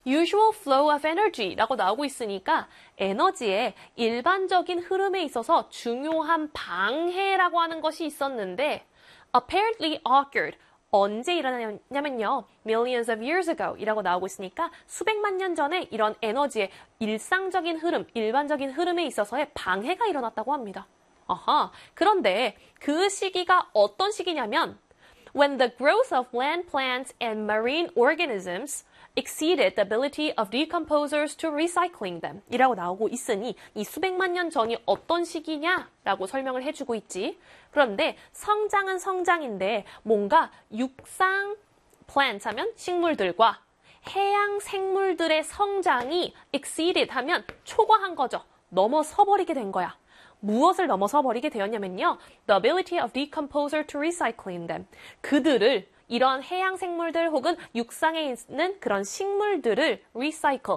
usual flow of energy라고 나오고 있으니까 에너지의 일반적인 흐름에 있어서 중요한 방해라고 하는 것이 있었는데 apparently occurred. 언제 일어나냐면요. millions of years ago 이라고 나오고 있으니까 수백만 년 전에 이런 에너지의 일상적인 흐름, 일반적인 흐름에 있어서의 방해가 일어났다고 합니다. 아하, 그런데 그 시기가 어떤 시기냐면 when the growth of land plants and marine organisms exceeded the ability of decomposers to recycling them 이라고 나오고 있으니 이 수백만 년 전이 어떤 시기냐라고 설명을 해주고 있지. 그런데 성장은 성장인데 뭔가 육상 plant 하면 식물들과 해양 생물들의 성장이 exceeded 하면 초과한 거죠. 넘어서 버리게 된 거야. 무엇을 넘어서 버리게 되었냐면요. The ability of decomposer to recycling them. 그들을 이런 해양 생물들 혹은 육상에 있는 그런 식물들을 recycle,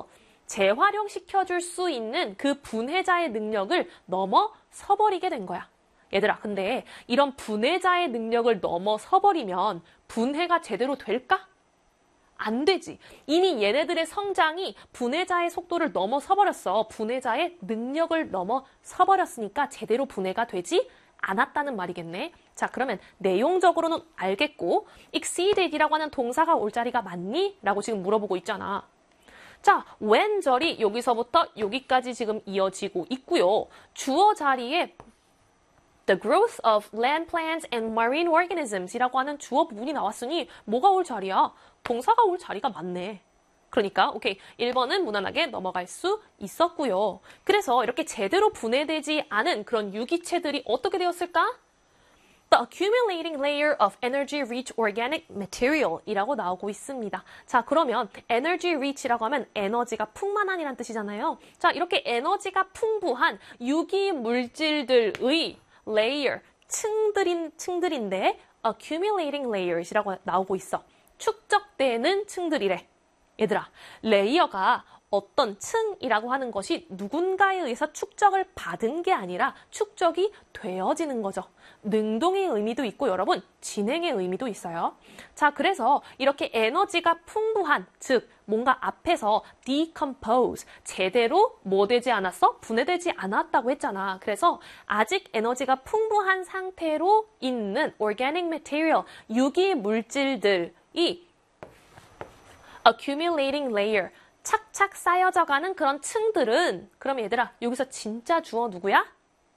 재활용시켜줄 수 있는 그 분해자의 능력을 넘어서 버리게 된 거야. 얘들아, 근데 이런 분해자의 능력을 넘어서 버리면 분해가 제대로 될까? 안 되지. 이미 얘네들의 성장이 분해자의 속도를 넘어서 버렸어. 분해자의 능력을 넘어서 버렸으니까 제대로 분해가 되지 않았다는 말이겠네. 자, 그러면 내용적으로는 알겠고 exceeded이라고 하는 동사가 올 자리가 맞니? 라고 지금 물어보고 있잖아. 자, when 절이 여기서부터 여기까지 지금 이어지고 있고요. 주어 자리에 The growth of land plants and marine organisms 이라고 하는 주어 부분이 나왔으니 뭐가 올 자리야? 동사가 올 자리가 맞네. 그러니까 오케이 1번은 무난하게 넘어갈 수 있었고요. 그래서 이렇게 제대로 분해되지 않은 그런 유기체들이 어떻게 되었을까? The accumulating layer of energy-rich organic material 이라고 나오고 있습니다. 자, 그러면 energy-rich이라고 하면 에너지가 풍만한이란 뜻이잖아요. 자, 이렇게 에너지가 풍부한 유기 물질들의 layer, 층들인데 accumulating layers이라고 나오고 있어. 축적되는 층들이래. 얘들아, 레이어가 어떤 층이라고 하는 것이 누군가에 의해서 축적을 받은 게 아니라 축적이 되어지는 거죠. 능동의 의미도 있고 여러분, 진행의 의미도 있어요. 자, 그래서 이렇게 에너지가 풍부한, 즉 뭔가 앞에서 decompose, 제대로 뭐 되지 않았어? 분해되지 않았다고 했잖아. 그래서 아직 에너지가 풍부한 상태로 있는 organic material, 유기 물질들이 accumulating layer, 착착 쌓여져가는 그런 층들은 그럼 얘들아 여기서 진짜 주어 누구야?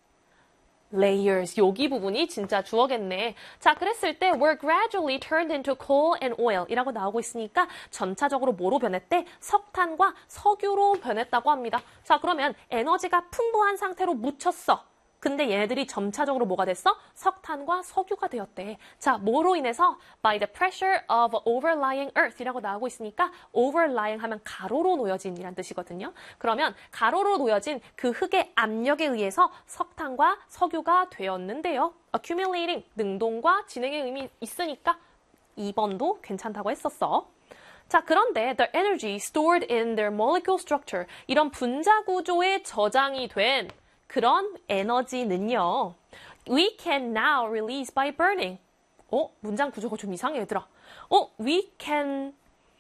layers, 여기 부분이 진짜 주어겠네. 자, 그랬을 때 were gradually turned into coal and oil 이라고 나오고 있으니까 전차적으로 뭐로 변했대? 석탄과 석유로 변했다고 합니다. 자, 그러면 에너지가 풍부한 상태로 묻혔어. 근데 얘네들이 점차적으로 뭐가 됐어? 석탄과 석유가 되었대. 자, 뭐로 인해서? By the pressure of overlying earth 이라고 나오고 있으니까 overlying 하면 가로로 놓여진 이란 뜻이거든요. 그러면 가로로 놓여진 그 흙의 압력에 의해서 석탄과 석유가 되었는데요. accumulating, 능동과 진행의 의미 있으니까 2번도 괜찮다고 했었어. 자, 그런데 the energy stored in their molecule structure, 이런 분자 구조에 저장이 된 그런 에너지는요. We can now release by burning. 문장 구조가 좀 이상해, 얘들아. We can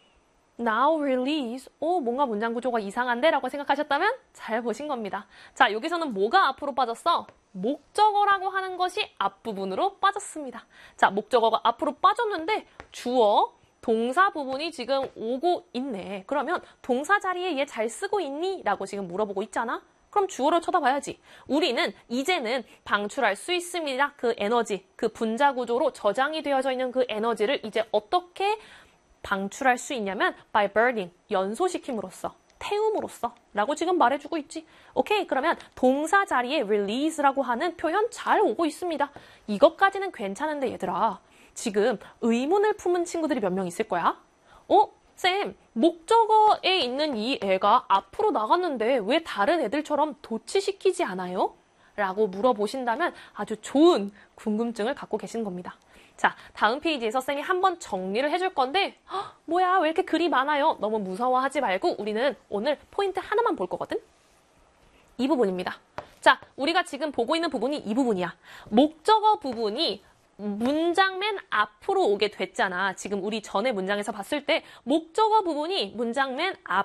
now release. 뭔가 문장 구조가 이상한데? 라고 생각하셨다면 잘 보신 겁니다. 자, 여기서는 뭐가 앞으로 빠졌어? 목적어라고 하는 것이 앞부분으로 빠졌습니다. 자, 목적어가 앞으로 빠졌는데 주어, 동사 부분이 지금 오고 있네. 그러면 동사 자리에 얘 잘 쓰고 있니? 라고 지금 물어보고 있잖아. 그럼 주어를 쳐다봐야지. 우리는 이제는 방출할 수 있습니다. 그 에너지, 그 분자 구조로 저장이 되어져 있는 그 에너지를 이제 어떻게 방출할 수 있냐면 by burning, 연소시킴으로써, 태움으로써 라고 지금 말해주고 있지. 오케이, 그러면 동사 자리에 release라고 하는 표현 잘 오고 있습니다. 이것까지는 괜찮은데 얘들아, 지금 의문을 품은 친구들이 몇 명 있을 거야? 쌤, 목적어에 있는 이 애가 앞으로 나갔는데 왜 다른 애들처럼 도치시키지 않아요? 라고 물어보신다면 아주 좋은 궁금증을 갖고 계신 겁니다. 자, 다음 페이지에서 쌤이 한번 정리를 해줄 건데 뭐야, 왜 이렇게 글이 많아요? 너무 무서워하지 말고 우리는 오늘 포인트 하나만 볼 거거든? 이 부분입니다. 자, 우리가 지금 보고 있는 부분이 이 부분이야. 목적어 부분이 문장 맨 앞으로 오게 됐잖아. 지금 우리 전에 문장에서 봤을 때 목적어 부분이 문장 맨